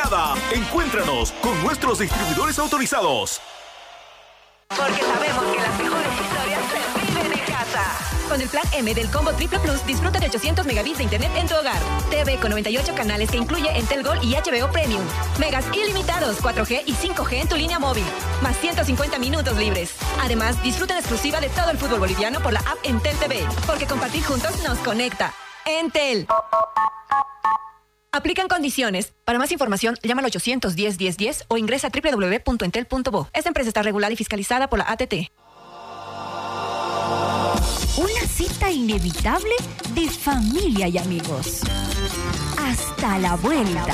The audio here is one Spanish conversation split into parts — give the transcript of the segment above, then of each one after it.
ilimitada. Encuéntranos con nuestros distribuidores autorizados. Porque sabemos que las mejores historias se viven en casa. Con el plan M del Combo Triple Plus, disfruta de 800 megabits de internet en tu hogar. TV con 98 canales que incluye Entel Gold y HBO Premium. Megas ilimitados, 4G y 5G en tu línea móvil. Más 150 minutos libres. Además, disfruta en exclusiva de todo el fútbol boliviano por la app Entel TV. Porque compartir juntos nos conecta. Entel. Aplican condiciones. Para más información, llama al 810-1010 o ingresa a www.entel.bo. Esta empresa está regulada y fiscalizada por la ATT. Una cita inevitable de familia y amigos. Hasta la vuelta.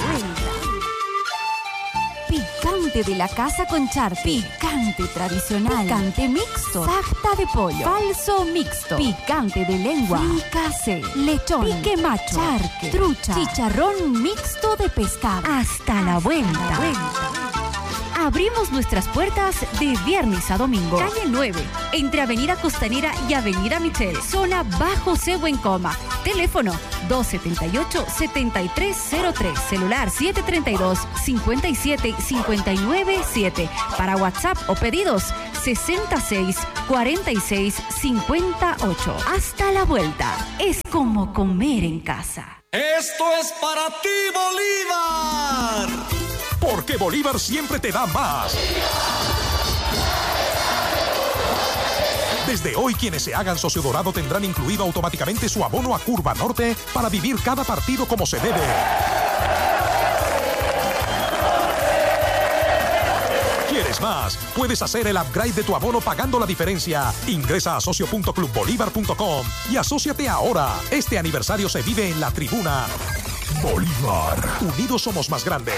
Picante de la casa con charque. Picante tradicional. Picante mixto. Sajta de pollo. Falso mixto. Picante de lengua. Fricase. Lechón. Pique macho. Charque. Trucha. Chicharrón mixto de pescado. Hasta la vuelta. Abrimos nuestras puertas de viernes a domingo. Calle 9, entre Avenida Costanera y Avenida Michel. Zona Bajo Cebo en Coma. Teléfono 278-7303. Celular 732-57597. Para WhatsApp o pedidos 664658. Hasta la vuelta. Es como comer en casa. Esto es para ti, Bolívar. Porque Bolívar siempre te da más. Desde hoy, quienes se hagan socio dorado tendrán incluido automáticamente su abono a Curva Norte para vivir cada partido como se debe. ¿Quieres más? Puedes hacer el upgrade de tu abono pagando la diferencia. Ingresa a socio.clubbolivar.com y asóciate ahora. Este aniversario se vive en la tribuna. Bolívar. Unidos somos más grandes.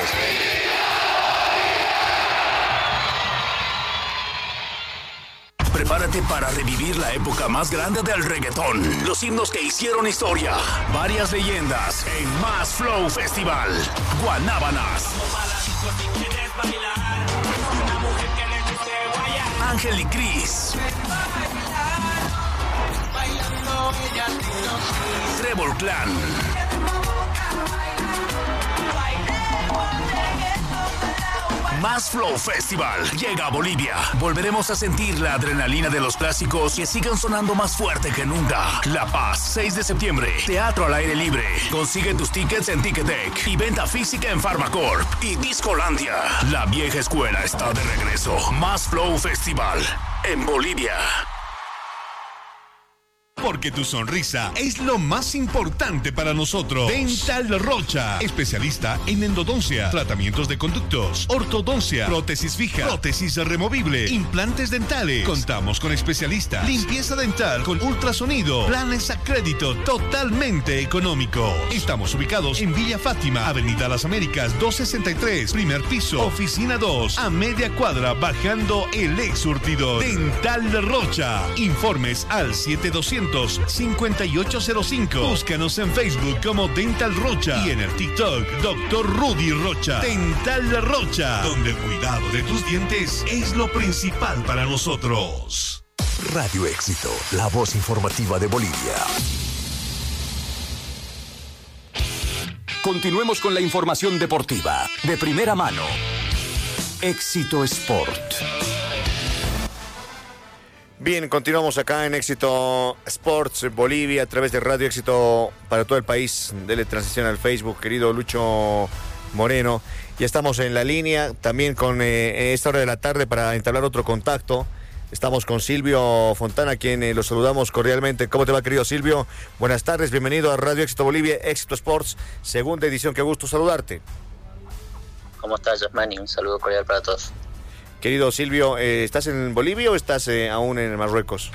Prepárate para revivir la época más grande del reggaetón. Los himnos que hicieron historia. Varias leyendas en Más Flow Festival. Guanábanas. Ángel y Cris. Trevor Clan. Más Flow Festival llega a Bolivia. Volveremos a sentir la adrenalina de los clásicos que sigan sonando más fuerte que nunca. La Paz, 6 de septiembre. Teatro al aire libre. Consigue tus tickets en Ticketek y venta física en Pharmacorp y Discolandia. La vieja escuela está de regreso. Más Flow Festival en Bolivia. Porque tu sonrisa es lo más importante para nosotros. Dental Rocha, especialista en endodoncia, tratamientos de conductos, ortodoncia, prótesis fija, prótesis removible, implantes dentales. Contamos con especialistas, limpieza dental con ultrasonido, planes a crédito totalmente económico. Estamos ubicados en Villa Fátima, Avenida Las Américas 263, primer piso, oficina 2, a media cuadra bajando el ex surtidor. Dental Rocha. Informes al 7200-5805. Búscanos en Facebook como Dental Rocha y en el TikTok Dr. Rudy Rocha. Dental Rocha, donde el cuidado de tus dientes es lo principal para nosotros. Radio Éxito, la voz informativa de Bolivia. Continuemos con la información deportiva de primera mano. Éxito Sport. Bien, continuamos acá en Éxito Sports Bolivia a través de Radio Éxito para todo el país. Dele transición al Facebook, querido Lucho Moreno. Ya estamos en la línea, también con esta hora de la tarde para entablar otro contacto. Estamos con Silvio Fontana, a quien lo saludamos cordialmente. ¿Cómo te va, querido Silvio? Buenas tardes, bienvenido a Radio Éxito Bolivia, Éxito Sports, segunda edición. Qué gusto saludarte. ¿Cómo estás, Yasmani? Un saludo cordial para todos. Querido Silvio, ¿estás en Bolivia o estás aún en Marruecos?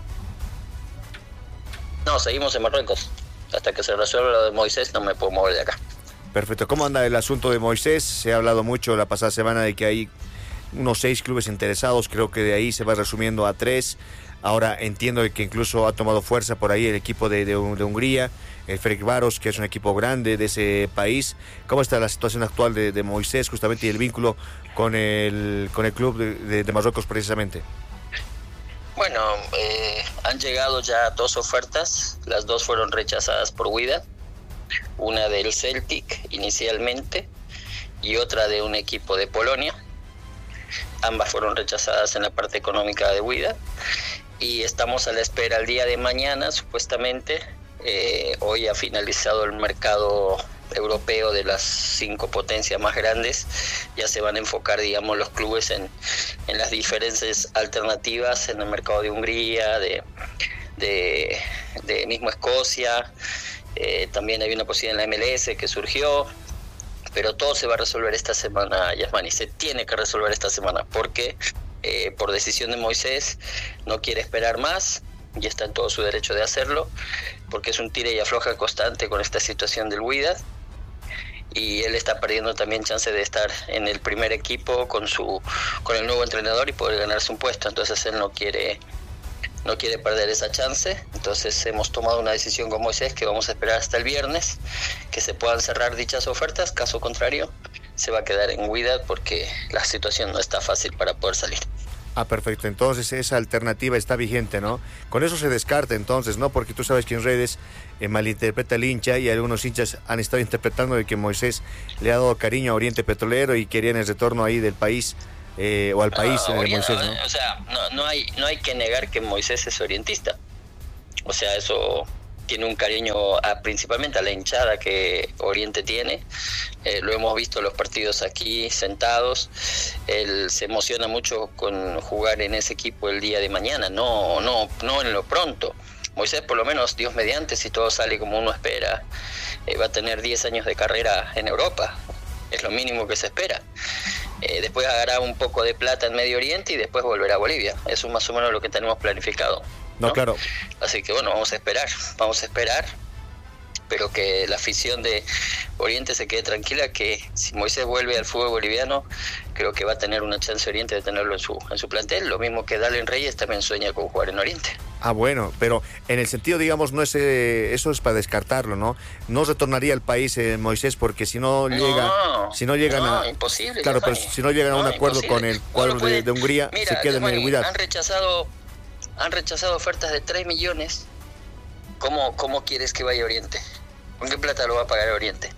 No, seguimos en Marruecos. Hasta que se resuelva lo de Moisés no me puedo mover de acá. Perfecto. ¿Cómo anda el asunto de Moisés? Se ha hablado mucho la pasada semana de que hay unos 6 clubes interesados. Creo que de ahí se va resumiendo a 3. Ahora entiendo que incluso ha tomado fuerza por ahí el equipo de Hungría, el Ferencváros, que es un equipo grande de ese país. ¿Cómo está la situación actual de Moisés justamente y el vínculo con el club de Marruecos precisamente? Bueno, han llegado ya 2 ofertas. Las 2 fueron rechazadas por Wydad. Una del Celtic inicialmente y otra de un equipo de Polonia. Ambas fueron rechazadas en la parte económica de Wydad y estamos a la espera el día de mañana, supuestamente. Hoy ha finalizado el mercado europeo de las 5 potencias más grandes. Ya se van a enfocar, digamos, los clubes en las diferentes alternativas en el mercado de Hungría, de mismo Escocia. También hay una posibilidad en la MLS que surgió, pero todo se va a resolver esta semana, Yasmani. Se tiene que resolver esta semana porque por decisión de Moisés no quiere esperar más y está en todo su derecho de hacerlo, porque es un tire y afloja constante con esta situación del Wydad, y él está perdiendo también chance de estar en el primer equipo con el nuevo entrenador y poder ganarse un puesto. Entonces él no quiere perder esa chance. Entonces hemos tomado una decisión con Moisés que vamos a esperar hasta el viernes que se puedan cerrar dichas ofertas. Caso contrario, se va a quedar en Wydad porque la situación no está fácil para poder salir. Perfecto. Entonces esa alternativa está vigente, ¿no? Con eso se descarta entonces, ¿no? Porque tú sabes que en redes malinterpreta el hincha y algunos hinchas han estado interpretando de que Moisés le ha dado cariño a Oriente Petrolero y querían el retorno ahí del país o al país de Moisés, ¿no? O sea, no hay que negar que Moisés es orientista. O sea, eso tiene un cariño principalmente a la hinchada que Oriente tiene. Lo hemos visto en los partidos aquí sentados. Él se emociona mucho con jugar en ese equipo el día de mañana, no en lo pronto. Moisés, por lo menos, Dios mediante, si todo sale como uno espera, va a tener 10 años de carrera en Europa. Es lo mínimo que se espera. Después agarrará un poco de plata en Medio Oriente y después volverá a Bolivia. Eso es más o menos lo que tenemos planificado, ¿no? Claro. Así que bueno, vamos a esperar, pero que la afición de Oriente se quede tranquila, que si Moisés vuelve al fútbol boliviano, creo que va a tener una chance Oriente de tenerlo en su plantel. Lo mismo que Dalen Reyes también sueña con jugar en Oriente. Bueno, pero en el sentido, digamos, no es eso es para descartarlo, ¿no? No retornaría al país Moisés, porque si no llegan imposible. Claro, pero si no llegan a un acuerdo con el cuadro de Hungría, se queda en el Wydad. Han rechazado ofertas de 3 millones. ¿Cómo quieres que vaya a Oriente? ¿Con qué plata lo va a pagar Oriente?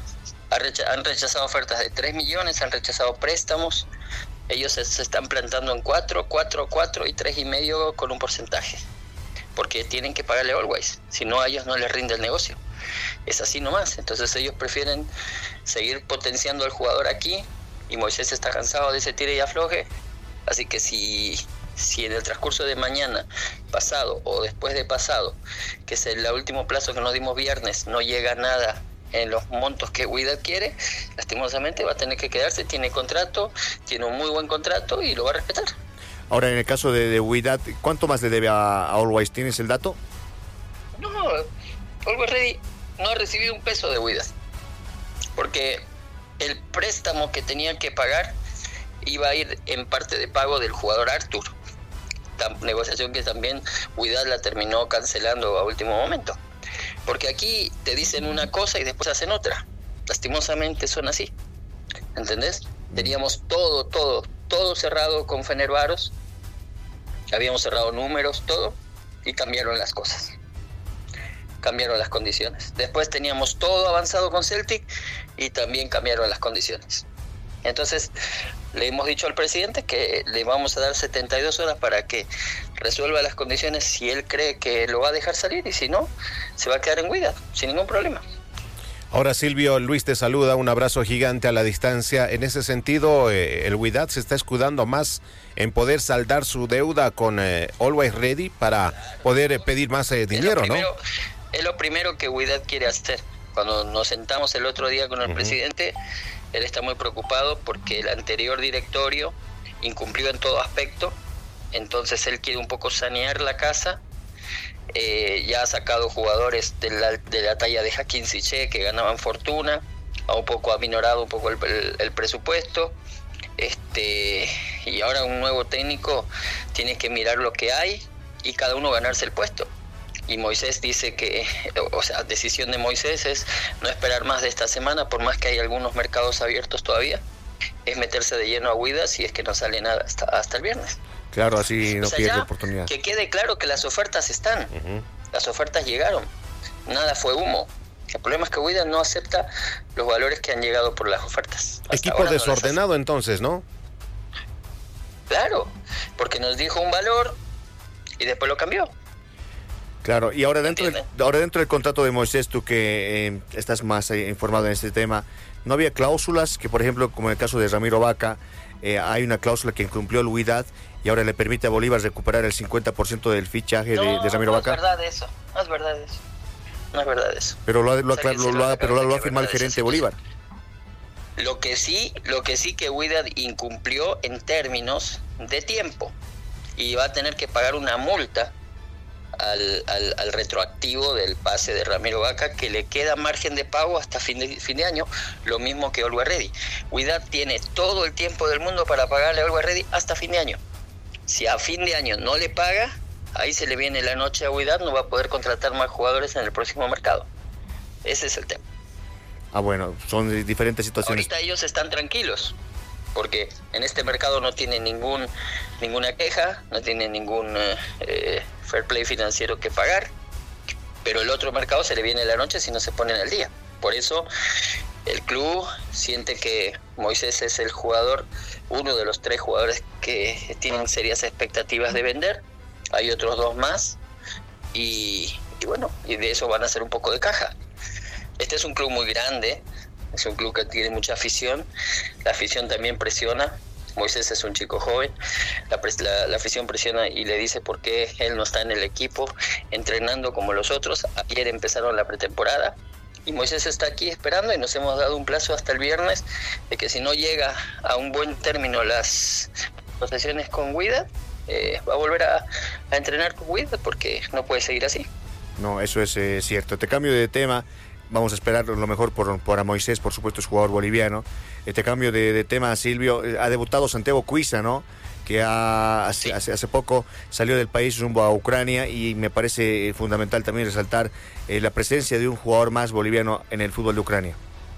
Han rechazado ofertas de 3 millones, han rechazado préstamos. Ellos se están plantando en 4 y 3,5 con un porcentaje. Porque tienen que pagarle Always. Si no, a ellos no les rinde el negocio. Es así nomás. Entonces ellos prefieren seguir potenciando al jugador aquí. Y Moisés está cansado de ese tire y afloje. Así que si en el transcurso de mañana, pasado o después de pasado, que es el último plazo que nos dimos viernes, no llega nada en los montos que Wydad quiere, lastimosamente va a tener que quedarse. Tiene contrato, tiene un muy buen contrato y lo va a respetar. Ahora, en el caso de Wydad, ¿cuánto más le debe a Always? ¿Tienes el dato? No, Always Ready no ha recibido un peso de Wydad, porque el préstamo que tenía que pagar iba a ir en parte de pago del jugador Arthur, negociación que también Wydad la terminó cancelando a último momento, porque aquí te dicen una cosa y después hacen otra. Lastimosamente son así, ¿entendés? Teníamos todo cerrado con Fenerbahce, habíamos cerrado números, todo, y cambiaron las cosas, cambiaron las condiciones. Después teníamos todo avanzado con Celtic y también cambiaron las condiciones. Entonces le hemos dicho al presidente que le vamos a dar 72 horas para que resuelva las condiciones si él cree que lo va a dejar salir, y si no, se va a quedar en Wydad sin ningún problema. Ahora, Silvio, Luis te saluda, un abrazo gigante a la distancia. En ese sentido, el Wydad se está escudando más en poder saldar su deuda con Always Ready para poder pedir más dinero, ¿no? Es lo primero que Wydad quiere hacer. Cuando nos sentamos el otro día con el presidente, él está muy preocupado porque el anterior directorio incumplió en todo aspecto. Entonces él quiere un poco sanear la casa. Ya ha sacado jugadores de la talla de Hakim Ziyech que ganaban fortuna, ha minorado un poco el presupuesto, y ahora un nuevo técnico tiene que mirar lo que hay y cada uno ganarse el puesto. Y Moisés dice que, decisión de Moisés es no esperar más de esta semana, por más que hay algunos mercados abiertos todavía, es meterse de lleno a Wydad si es que no sale nada hasta el viernes. Claro, así no pierde oportunidad. Que quede claro que las ofertas están, las ofertas llegaron, nada fue humo. El problema es que Wydad no acepta los valores que han llegado por las ofertas. Hasta equipo desordenado entonces, ¿no? Claro, porque nos dijo un valor y después lo cambió. Claro, y ahora dentro del contrato de Moisés, tú que estás más informado en este tema, ¿no había cláusulas que, por ejemplo, como en el caso de Ramiro Vaca, hay una cláusula que incumplió el Wydad y ahora le permite a Bolívar recuperar el 50% del fichaje de Ramiro Vaca? No es verdad eso, no es verdad eso. No es verdad eso. Pero lo ha firmado el gerente de Bolívar. Lo que sí que Wydad incumplió en términos de tiempo y va a tener que pagar una multa al retroactivo del pase de Ramiro Vaca, que le queda margen de pago hasta fin de año, lo mismo que Always Ready. Wydad tiene todo el tiempo del mundo para pagarle a Always Ready hasta fin de año. Si a fin de año no le paga, ahí se le viene la noche a Wydad, no va a poder contratar más jugadores en el próximo mercado. Ese es el tema. Ah, bueno, son diferentes situaciones. Ahorita ellos están tranquilos, porque en este mercado no tienen ninguna queja, no tienen ningún fair play financiero que pagar, pero el otro mercado se le viene la noche si no se ponen al día. Por eso el club siente que Moisés es el jugador, uno de los 3 jugadores que tienen serias expectativas de vender. Hay otros 2 más y bueno, y de eso van a hacer un poco de caja. Este es un club muy grande, es un club que tiene mucha afición, la afición también presiona. Moisés es un chico joven, la afición presiona y le dice por qué él no está en el equipo entrenando como los otros. Ayer empezaron la pretemporada y Moisés está aquí esperando y nos hemos dado un plazo hasta el viernes de que si no llega a un buen término las negociaciones con Wydad, va a volver a entrenar con Wydad porque no puede seguir así. No, eso es cierto. Te cambio de tema. Vamos a esperar lo mejor por a Moisés, por supuesto es jugador boliviano. Este cambio de tema, Silvio, ha debutado Santiago Cuisa, ¿no? Que hace poco salió del país rumbo a Ucrania y me parece fundamental también resaltar la presencia de un jugador más boliviano en el fútbol de Ucrania.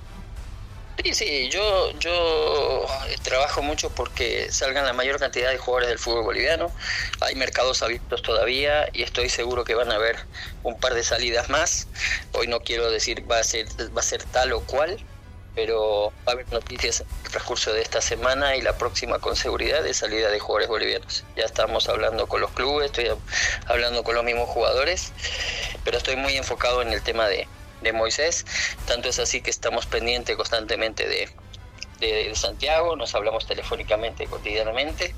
Sí, yo trabajo mucho porque salgan la mayor cantidad de jugadores del fútbol boliviano. Hay mercados abiertos todavía y estoy seguro que van a haber un par de salidas más. Hoy no quiero decir va a ser tal o cual, pero va a haber noticias en el transcurso de esta semana y la próxima con seguridad de salida de jugadores bolivianos. Ya estamos hablando con los clubes, estoy hablando con los mismos jugadores, pero estoy muy enfocado en el tema de Moisés. Tanto es así que estamos pendientes constantemente de Santiago, nos hablamos telefónicamente cotidianamente.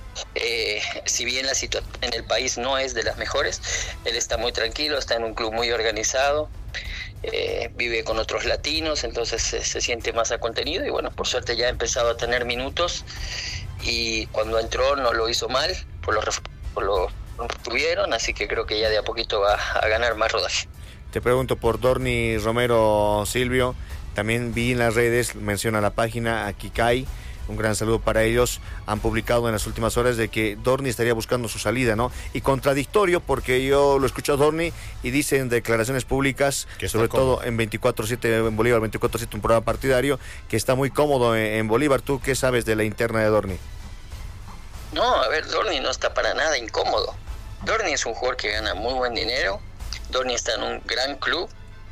Si bien la situación en el país no es de las mejores, él está muy tranquilo, está en un club muy organizado, vive con otros latinos, entonces se siente más a contenido y bueno, por suerte ya ha empezado a tener minutos y cuando entró no lo hizo mal, por lo tuvieron, así que creo que ya de a poquito va a ganar más rodaje. Te pregunto por Dorni Romero, Silvio, también vi en las redes, menciona la página Akikai, un gran saludo para ellos, han publicado en las últimas horas de que Dorni estaría buscando su salida, ¿no? Y contradictorio porque yo lo escucho a Dorni y dice en declaraciones públicas, que sobre todo en 24/7 en Bolívar, 24/7 un programa partidario, que está muy cómodo en Bolívar. ¿Tú qué sabes de la interna de Dorni? No, a ver, Dorni no está para nada incómodo. Dorni es un jugador que gana muy buen dinero. Dorni está en un gran club,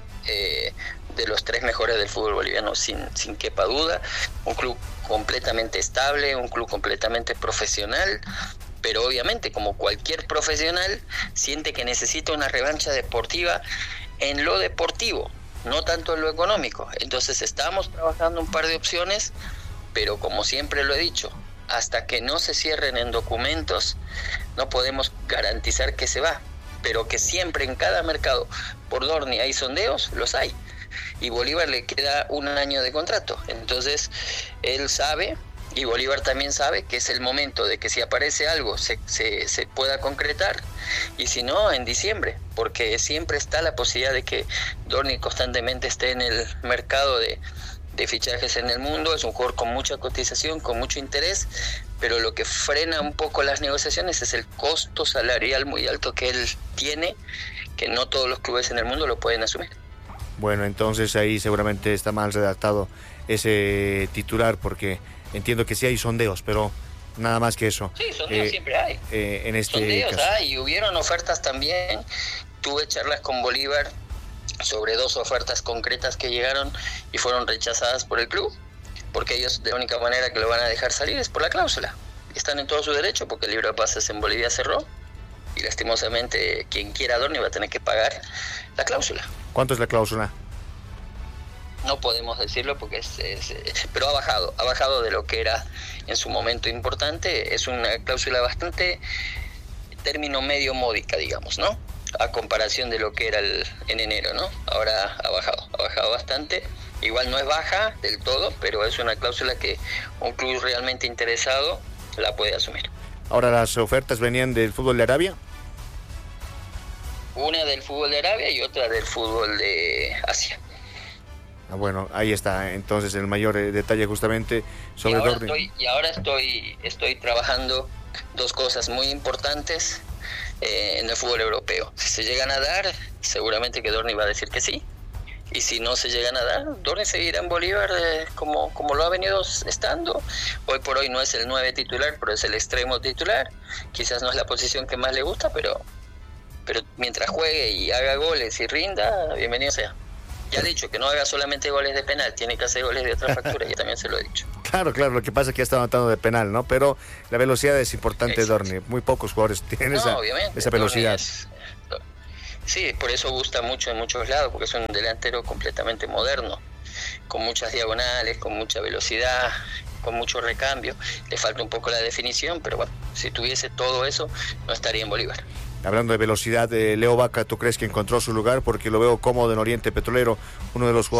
de los 3 mejores del fútbol boliviano sin quepa duda, un club completamente estable, un club completamente profesional, pero obviamente como cualquier profesional siente que necesita una revancha deportiva en lo deportivo, no tanto en lo económico. Entonces estamos trabajando un par de opciones, pero como siempre lo he dicho, hasta que no se cierren en documentos no podemos garantizar que se va. Pero que siempre en cada mercado por Dorni hay sondeos, los hay. Y Bolívar le queda 1 año de contrato. Entonces él sabe, y Bolívar también sabe, que es el momento de que si aparece algo se pueda concretar, y si no, en diciembre, porque siempre está la posibilidad de que Dorni constantemente esté en el mercado de fichajes en el mundo. Es un jugador con mucha cotización, con mucho interés, pero lo que frena un poco las negociaciones es el costo salarial muy alto que él tiene, que no todos los clubes en el mundo lo pueden asumir. Bueno, entonces ahí seguramente está mal redactado ese titular, porque entiendo que sí hay sondeos, pero nada más que eso. Sí, sondeos siempre hay. En este sondeos caso hay, y hubieron ofertas también. Tuve charlas con Bolívar sobre 2 ofertas concretas que llegaron y fueron rechazadas por el club, porque ellos de la única manera que lo van a dejar salir es por la cláusula. Están en todo su derecho porque el libro de pases en Bolivia cerró y lastimosamente quien quiera a Dorni va a tener que pagar la cláusula. ¿Cuánto es la cláusula? No podemos decirlo porque pero ha bajado de lo que era en su momento importante. Es una cláusula bastante término medio módica, digamos, ¿no? A comparación de lo que era en enero, ¿no? Ahora ha bajado bastante. Igual no es baja del todo, pero es una cláusula que un club realmente interesado la puede asumir. Ahora, ¿las ofertas venían del fútbol de Arabia? Una del fútbol de Arabia y otra del fútbol de Asia. Bueno, ahí está entonces el mayor detalle justamente sobre Dorni. Y ahora estoy trabajando 2 cosas muy importantes en el fútbol europeo. Si se llegan a dar, seguramente que Dorni va a decir que sí. Y si no se llegan a dar, Dorni seguirá en Bolívar como lo ha venido estando. Hoy por hoy no es el 9 titular, pero es el extremo titular. Quizás no es la posición que más le gusta, pero mientras juegue y haga goles y rinda, bienvenido sea. Ya he dicho que no haga solamente goles de penal, tiene que hacer goles de otra factura, yo también se lo he dicho. Claro, lo que pasa es que ya está anotando de penal, ¿no? Pero la velocidad es importante, Dorni. Muy pocos jugadores tienen esa velocidad. Sí, por eso gusta mucho en muchos lados, porque es un delantero completamente moderno, con muchas diagonales, con mucha velocidad, con mucho recambio. Le falta un poco la definición, pero bueno, si tuviese todo eso, no estaría en Bolívar. Hablando de velocidad, Leo Vaca, ¿tú crees que encontró su lugar? Porque lo veo cómodo en Oriente Petrolero, uno de los jugadores